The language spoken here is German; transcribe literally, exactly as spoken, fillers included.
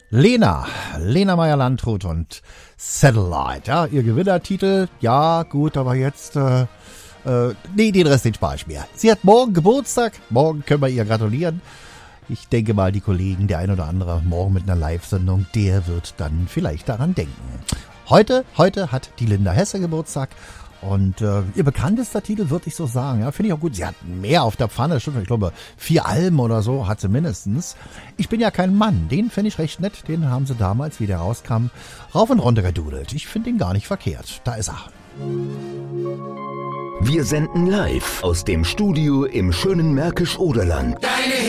Lena, Lena Meyer-Landrut und Satellite, ja, ihr Gewinnertitel, ja gut, aber jetzt, äh, äh, nee, den Rest den spare ich mir. Sie hat morgen Geburtstag, morgen können wir ihr gratulieren. Ich denke mal, die Kollegen, der ein oder andere, morgen mit einer Live-Sendung, der wird dann vielleicht daran denken. Heute, heute hat die Linda Hesse Geburtstag. Und äh, ihr bekanntester Titel, würde ich so sagen, ja, finde ich auch gut. Sie hat mehr auf der Pfanne, stimmt, ich glaube, vier Alben oder so hat sie mindestens. Ich bin ja kein Mann, den finde ich recht nett. Den haben sie damals, wie der rauskam, rauf und runter gedudelt. Ich finde ihn gar nicht verkehrt. Da ist er. Wir senden live aus dem Studio im schönen Märkisch-Oderland. Deine